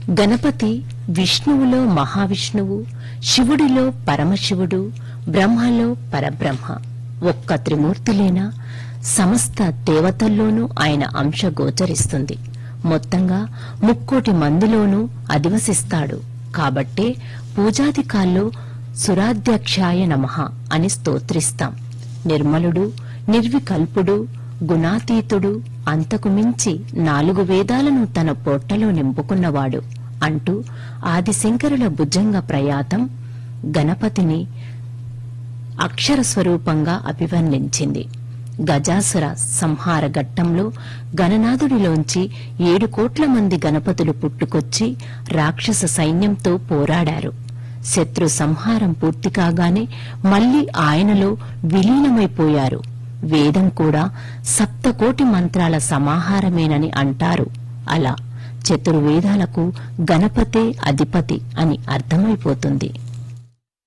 గణపతి విష్ణువులో మహావిష్ణువు, శివుడిలో పరమశివుడు, బ్రహ్మలో పరబ్రహ్మ. ఒక్క త్రిమూర్తులేనా? సమస్త దేవతల్లోనూ ఆయన అంశ గోచరిస్తుంది. మొత్తంగా 3,00,00,000 మందిలోనూ అధివసిస్తాడు. కాబట్టే పూజాదికాల్లో సురాధ్యక్షాయ నమః అని స్తోత్రిస్తాం. నిర్మలుడు, నిర్వికల్పుడు, గుణాతీతుడు, అంతకు మించి 4 వేదాలను తన పొట్టలో నింపుకున్నవాడు అంటూ ఆదిశంకరుల భుజంగ ప్రయాతం గణపతిని అక్షర స్వరూపంగా అభివర్ణించింది. గజాసుర సంహార ఘట్టంలో గణనాథుడిలోంచి 7 కోట్ల మంది గణపతులు పుట్టుకొచ్చి రాక్షస సైన్యంతో పోరాడారు. శత్రు సంహారం పూర్తి కాగానే మళ్లీ ఆయనలో విలీనమైపోయారు. వేదం కూడా 7,000,000 మంత్రాల సమాహారమేనని అంటారు. అలా చతుర్వేదాలకు గణపతే అధిపతి అని అర్థమైపోతుంది.